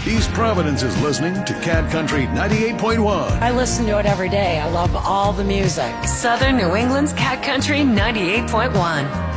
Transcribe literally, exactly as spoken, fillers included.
East Providence is listening to Cat Country ninety-eight point one. I listen to it every day. I love all the music. Southern New England's Cat Country ninety-eight point one.